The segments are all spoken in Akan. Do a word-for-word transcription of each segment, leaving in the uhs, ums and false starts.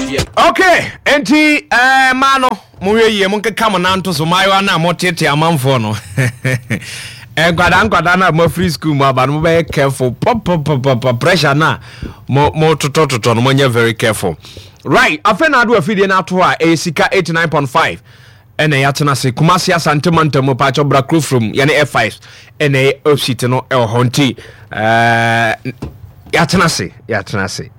Okay, enti eh mano muye ye munke kama nanto so mayo na motete amanfo no. Eh kwada kwada na mo free school mo aba no be careful. Pop pop pop pressure na mo mo toto toto no mo very careful. Right, afena ado afidie na to a esika eighty-nine point five. Ene yatena se Kumasi Asante Manta mo pa chobra crew from yani F five. Ene opsite no e honti. Eh yatena se, yatena se.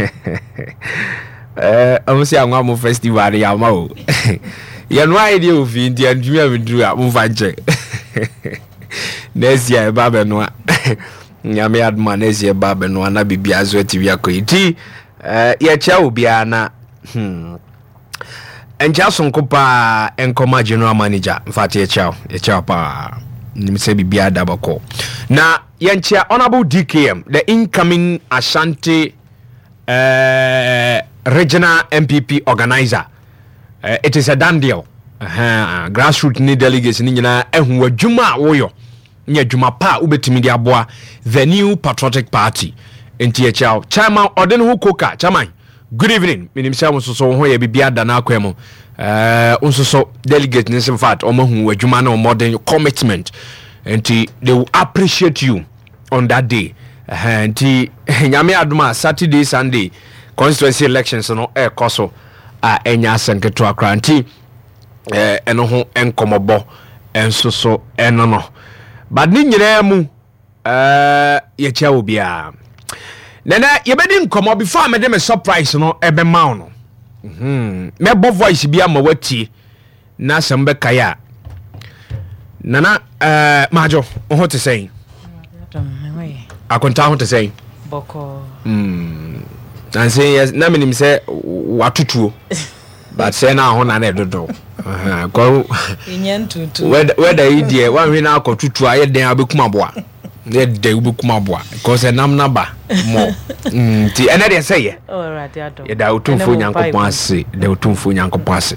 Eh, I'm saying I'm a festival. Ya mau. Ya no idea of India and you do a move and check. Next year, Babenoa. Yami had Manesia Babenoa, na Bibia Zwetia Coiti. Eh, ya chow biana. Hmm. And Jason Copa and Coma General Manager, Fatia Chow, a chapa. Nimsebi Bia Dabako. Now, Yancha Honorable D K M, the incoming Ashanti. Uh, regional M P P organizer. Uh, it is a done deal. Uh, grassroots ni delegates ni nyina ehun adwuma woyo. Nya adwuma pa ubetimi dia boa the new patriotic party. Enti e chao. Chairman Odin hu koka. Chairman. Good evening. Minim sha so so ho ye bibia da na akwemo. Uh unso so delegate ni in fact omo hu adwuma na modern commitment. Enti they will appreciate you on that day. Enti nyame aduma Saturday Sunday constituency elections no e koso a enya senketo akra nti eh eno ho enkomobo enso so eno no but ni nyina mu eh ye chia obia nana ye bedi nkomo before me dem surprise no e be ma no mhm me bo voice bia ma wati na sembe kaya nana eh majo ho te say akonta ho te say boko mm and say yes na minim say watutuo but say na ho na na dodo aha ko enyan tutu whether whether idie wan hwe na akotutu aye den abekuma boa ne de ubekuma boa because nam na ba mo mm ti ene de say ye oh radiato ye da utumfo nyankopon ase da utumfo nyankopon ase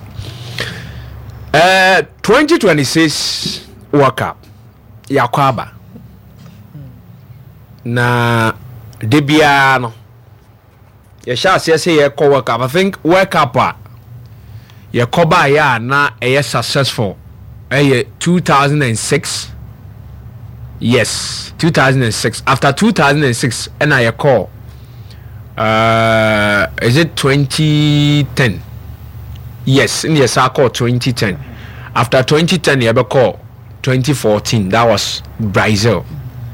eh twenty twenty-six World Cup yakwaba na debia no ye sha se se ye ko World Cup. I think World Cup a ye ko ba ya na e successful eh two thousand six. Yes, two thousand six. After two thousand six and I call uh is it twenty ten? Yes, in the circle twenty ten. After twenty ten you ever call twenty fourteen, that was Brazil.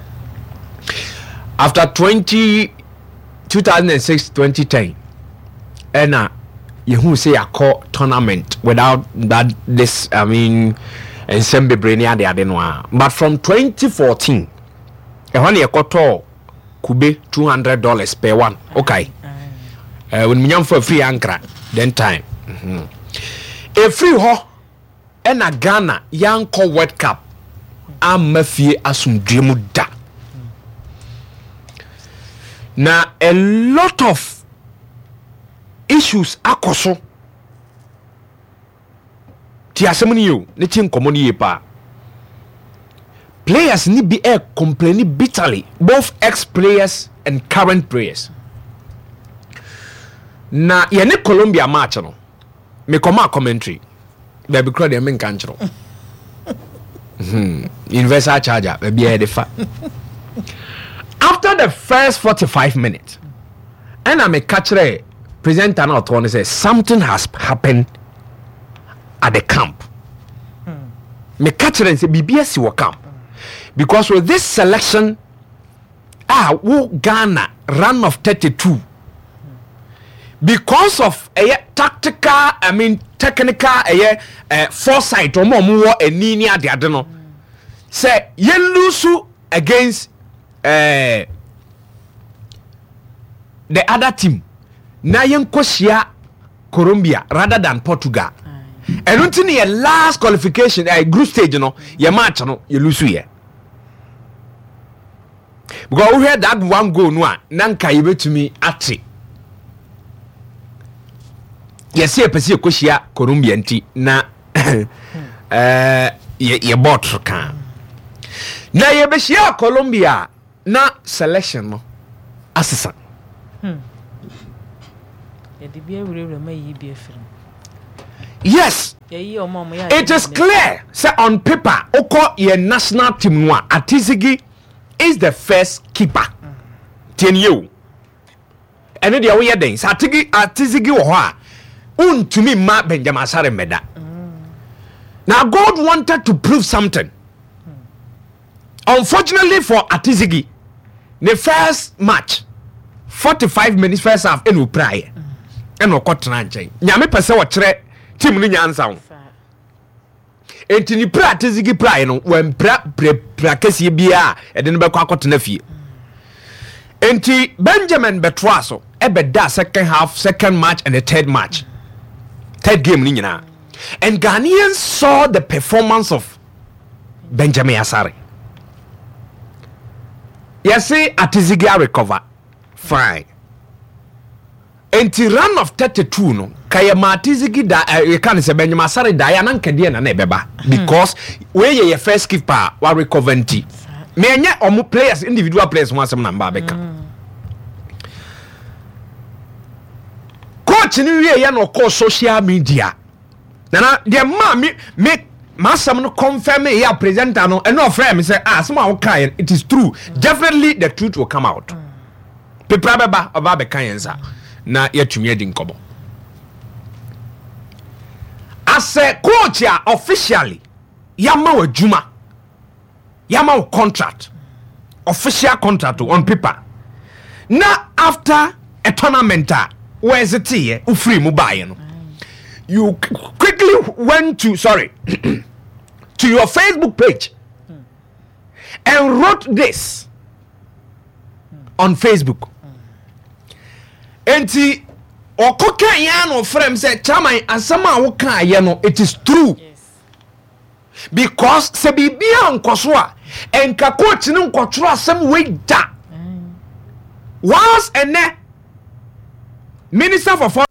After twenty two thousand six twenty ten and uh, you who say a call tournament without that this I mean and some be brainy they are but from twenty fourteen and when you got kube two hundred dollars per one okay uh, when me for free anchor then time mm-hmm. A free ho and a Ghana young call World Cup am mafie asum dwemu da. Now a lot of issues akoso ti asemni yo ne ti nkomo ni pa players ni be e complaining bitterly, both ex-players and current players. Na ye ne Colombia match no me koma commentary baby crowd e men kanchro mhm universal charger baby e defa. After the first forty-five minutes, and I'm a catcher, presenter not one say something has happened at the camp. Me catcher and say B B S will camp because with this selection, ah, wo Ghana run of thirty-two because of a tactical, I mean technical, a uh, foresight or more more a ninia the adeno. Say ye lose against. Uh, the other team na yenkoshia Colombia rather than Portugal. And until your last qualification a uh, group stage, you know, your match, no, you lose here. Because we had that one goal, no, nanka ibe to me ati. Yes, ye pesi koshia Colombia nti na uh ye ye bot kan. Na ye beshia Colombia na selection no asesa. Hmm. Yes, it is clear. Say on paper, Oko your national team one Atizigi is the first keeper. Ten you. And then the way then Atizigi Atizigi wa un to me ma Benjamin Asare meda. Now God wanted to prove something. Unfortunately for Atizigi, the first match, forty-five minutes first half, enu praye, enu okotena nchen. Nyame pese wo kire team ni nyansa ho. Enti ni pra Atizigi praye no, wen pra pra, pra kesi bia e de no bekọ akotena fie. Enti Benjamin Betwa so e be da second half, second match and the third match. Third game ni nyina. And Ghanaians saw the performance of Benjamin Asare. Yes, say Atizigi recover. Fine. And the run of thirty-two no, kaya Atizigi da you can say Benjamin Asare da ya nanke dia na nebeba because we ye first keeper wa recover nti. Me enye omu players individual players one some number beka. Coach ni we ye no call social media. Nana the ma me me Masam no confirm me here presenter no and no friend me say ah some will kind it is true. Definitely the truth will come out. People beba oba be kan yensa na yetumi edi nkobo. As a coach ya officially yama wa juma yama wa contract official contract on paper. Now after a tournament where is it here ufri mu buy no. You quickly went to sorry to your Facebook page mm. and wrote this mm. on Facebook. Enti okoka ya no frame say chairman asama wo kan ya no it is true. Yes. Because se bibia nkoso a enka coach ni nkotro asem we da. Mm. Once ene Minister for